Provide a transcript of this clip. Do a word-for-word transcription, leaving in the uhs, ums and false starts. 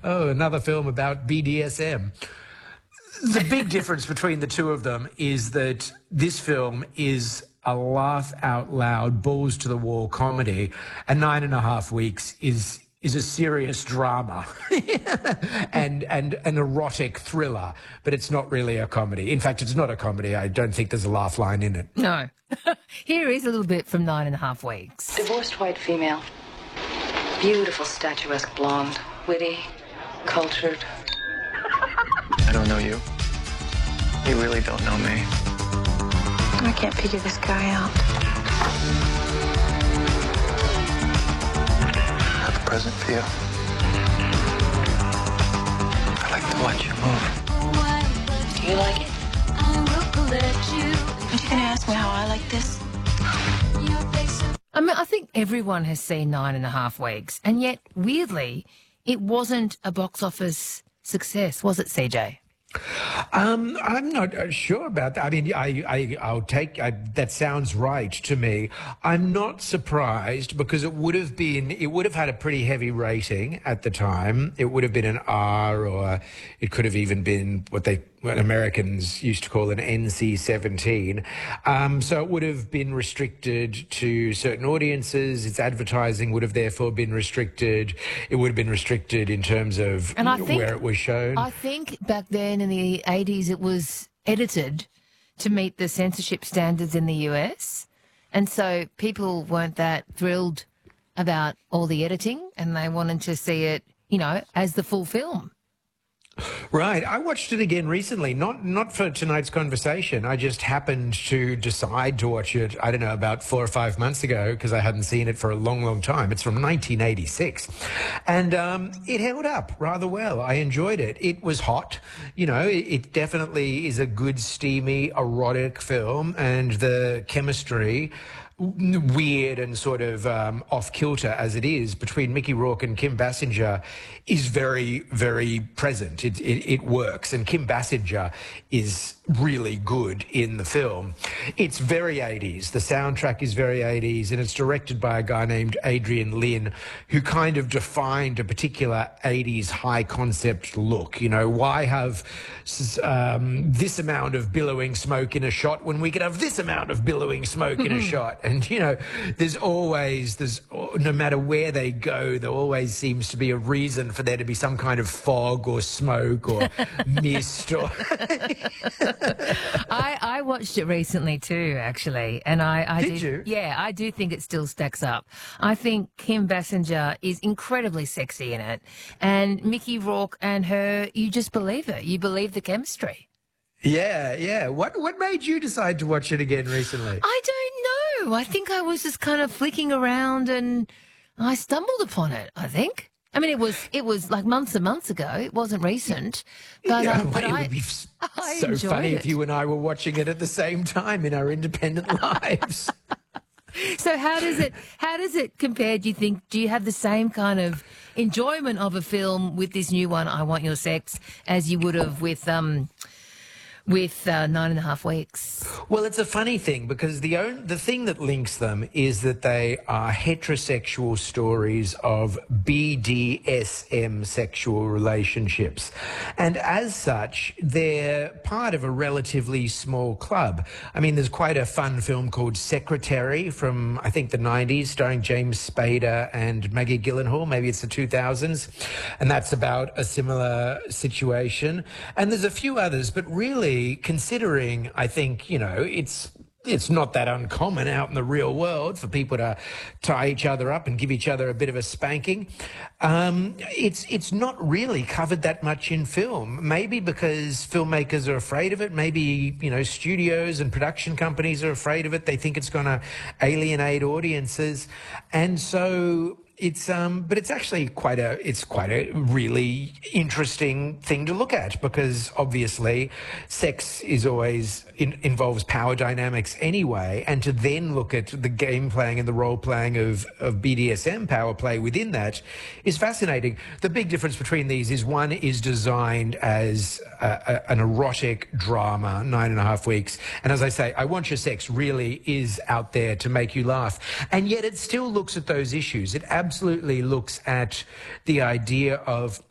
oh, another film about B D S M. The big difference between the two of them is that this film is a laugh out loud, balls to the wall comedy, and Nine and a Half Weeks is is a serious drama and and an erotic thriller, but it's not really a comedy. In fact, it's not a comedy. I don't think there's a laugh line in it. No. Here is a little bit from Nine and a Half Weeks. Divorced white female. Beautiful, statuesque blonde. Witty, cultured. I don't know you. You really don't know me. I can't figure this guy out. I have a present for you. I like to watch you move. Do you like it? Aren't you gonna ask me how I like this? I mean, I think everyone has seen Nine and a Half Weeks, and yet, weirdly, it wasn't a box office success, was it, C J? Um, I'm not uh, sure about that. I mean, I, I, I'll take, I, that sounds right to me. I'm not surprised because it would have been, it would have had a pretty heavy rating at the time. It would have been an R, or it could have even been what they, what Americans used to call an N C seventeen. Um, so it would have been restricted to certain audiences. Its advertising would have therefore been restricted. It would have been restricted in terms of and I think, where it was shown. I think back then in the eighties it was edited to meet the censorship standards in the U S, and so people weren't that thrilled about all the editing, and they wanted to see it, you know, as the full film. Right. I watched it again recently, not not for tonight's conversation. I just happened to decide to watch it, I don't know, about four or five months ago, because I hadn't seen it for a long, long time. It's from nineteen eighty-six. And um, it held up rather well. I enjoyed it. It was hot. You know, it, it definitely is a good, steamy, erotic film, and the chemistry, weird and sort of um, off-kilter as it is, between Mickey Rourke and Kim Basinger is very, very present. It, it, it works, and Kim Basinger is really good in the film. It's very eighties. The soundtrack is very eighties, and it's directed by a guy named Adrian Lyne, who kind of defined a particular eighties high-concept look. You know, why have um, this amount of billowing smoke in a shot when we could have this amount of billowing smoke in a shot? And, you know, there's always, there's no matter where they go, there always seems to be a reason for there to be some kind of fog or smoke or mist. Or I, I watched it recently too, actually, and I, I did, did you? Yeah, I do think it still stacks up. I think Kim Basinger is incredibly sexy in it, and Mickey Rourke and her, you just believe it. You believe the chemistry. Yeah, yeah. What what made you decide to watch it again recently? I don't know. I think I was just kind of flicking around and I stumbled upon it, I think. I mean, it was it was like months and months ago. It wasn't recent. But, yeah, um, but it I, would be I so funny it. if you and I were watching it at the same time in our independent lives. So how does it how does it compare, do you think? Do you have the same kind of enjoyment of a film with this new one, I Want Your Sex, as you would have with um with uh, Nine and a Half Weeks? Well, it's a funny thing because the own, the thing that links them is that they are heterosexual stories of B D S M sexual relationships. And as such, they're part of a relatively small club. I mean, there's quite a fun film called Secretary from, I think, the nineties, starring James Spader and Maggie Gyllenhaal. Maybe it's the two thousands. And that's about a similar situation. And there's a few others, but really, considering, I think, you know, it's it's not that uncommon out in the real world for people to tie each other up and give each other a bit of a spanking. Um, it's it's not really covered that much in film. Maybe because filmmakers are afraid of it. Maybe, you know, studios and production companies are afraid of it. They think it's going to alienate audiences, and so. It's um, but it's actually quite a it's quite a really interesting thing to look at, because obviously sex is always in, involves power dynamics anyway, and to then look at the game playing and the role playing of of B D S M power play within that is fascinating. The big difference between these is one is designed as a, a, an erotic drama, Nine and a Half Weeks, and as I say, I Want Your Sex really is out there to make you laugh, and yet it still looks at those issues. It absolutely looks at the idea of